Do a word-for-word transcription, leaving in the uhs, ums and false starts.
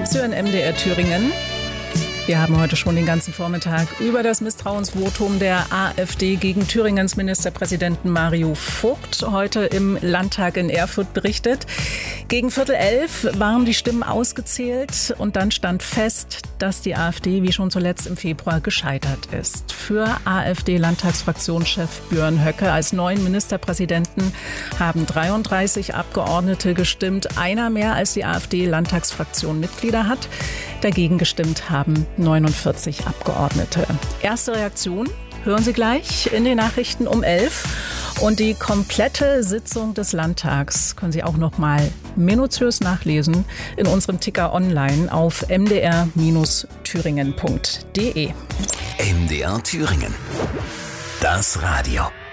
Sie hören M D R Thüringen. Wir haben heute schon den ganzen Vormittag über das Misstrauensvotum der AfD gegen Thüringens Ministerpräsidenten Mario Vogt heute im Landtag in Erfurt berichtet. Gegen Viertel elf waren die Stimmen ausgezählt und dann stand fest, dass die AfD wie schon zuletzt im Februar gescheitert ist. Für AfD-Landtagsfraktionschef Björn Höcke als neuen Ministerpräsidenten haben dreiunddreißig Abgeordnete gestimmt, einer mehr als die AfD-Landtagsfraktion Mitglieder hat. Dagegen gestimmt haben neunundvierzig Abgeordnete. Erste Reaktion hören Sie gleich in den Nachrichten um elf. Und die komplette Sitzung des Landtags können Sie auch noch mal minutiös nachlesen in unserem Ticker online auf m d r Thüringen punkt d e. M D R Thüringen. Das Radio.